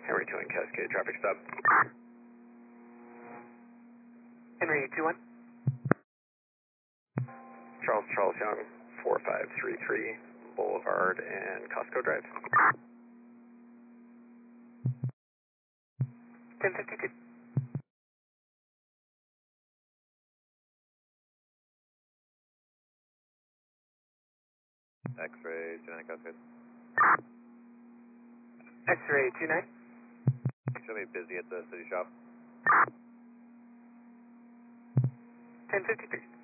Henry 2 and Cascade, traffic stop. Henry 21. Charles Young, 4533 Boulevard and Costco Drive. 1052. X-ray 29 Cascade. X-ray 29. Show me busy at the city shop. 1053.